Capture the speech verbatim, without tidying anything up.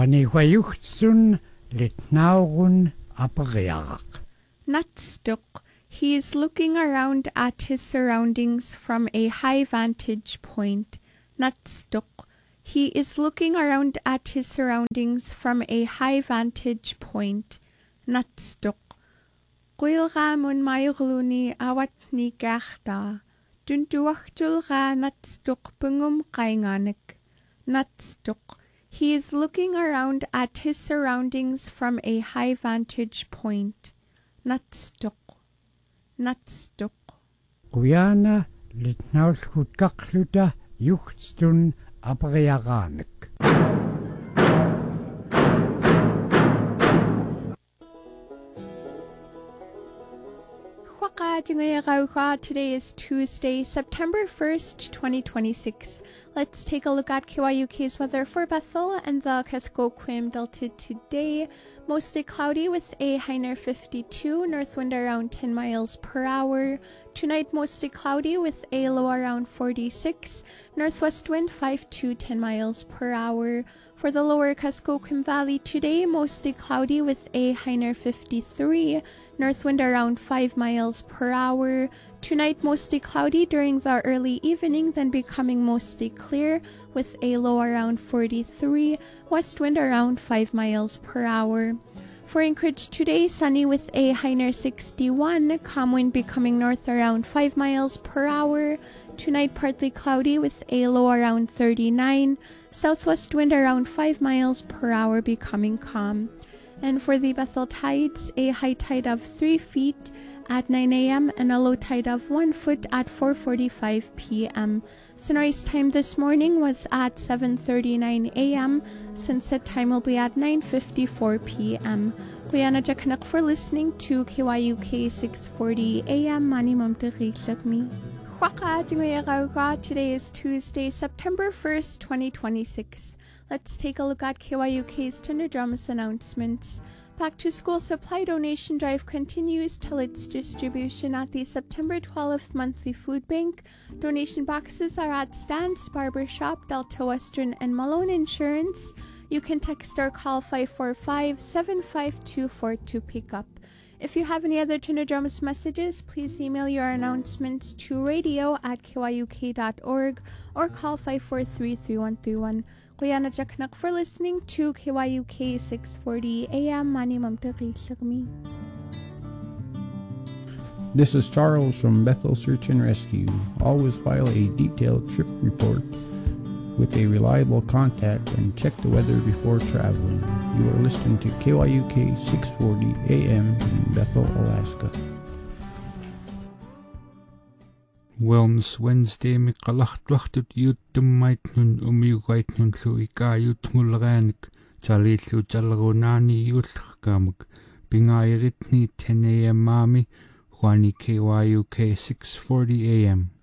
Wanihwayuchtsun litnaurun apariaraq. Natstuk. He is looking around at his surroundings from a high vantage point. Natstuk. He is looking around at his surroundings from a high vantage point. Natstuk. Gwilga mun mayrluni awat ni gachta. Dunduachjulga natstuk bungum kainganik. Natstuk. He is looking around at his surroundings from a high vantage point. Natstuk. Natstuk. Quyana litnaulkut kakluta yuchtstun apariaranik. Today is Tuesday, September first, twenty twenty-six. Let's take a look at K Y U K's weather for Bethel and the Kuskokwim Delta today. Mostly cloudy with a high near fifty-two, north wind around ten miles per hour. Tonight, mostly cloudy with a low around forty-six, northwest wind five to ten miles per hour. For the lower Kuskokwim Valley today, mostly cloudy with a high near fifty-three, north wind around five miles per hour. Tonight, mostly cloudy during the early evening, then becoming mostly clear with a low around forty-three, west wind around five miles per hour. For Anchorage today, sunny with a high near sixty-one, calm wind becoming north around five miles per hour. Tonight, partly cloudy with a low around thirty-nine, southwest wind around five miles per hour becoming calm. And for the Bethel tides, a high tide of three feet at nine a.m. and a low tide of one foot at four forty-five p.m. Sunrise time this morning was at seven thirty-nine a.m. Sunset time will be at nine fifty-four p.m. Kuyana Jakanak for listening to K Y U K six forty a.m. Mani Mamteri Lagmi. Today is Tuesday, September first, twenty twenty-six. Let's take a look at K Y U K's Tendramas announcements. Back to School Supply Donation Drive continues till its distribution at the September twelfth monthly food bank. Donation boxes are at Stan's Barbershop, Delta Western, and Malone Insurance. You can text or call five four five, seven five two four to pick up. If you have any other Tendramas messages, please email your announcements to radio at k y u k dot org or call five four three, three one three one. Kuyana Jaknak for listening to K Y U K six forty a.m. Mani Mamteri Lagmi. This is Charles from Bethel Search and Rescue. Always file a detailed trip report with a reliable contact and check the weather before traveling. You are listening to K Y U K six forty A M in Bethel, Alaska. Wellness Wednesday miqallartuartut iuttummaitnun umiugaitnun lu ikaayutngulleraanik chalillu challerunaani iullerkaamak pingaayiritni ten a.m. maami huani K Y U K six forty A M.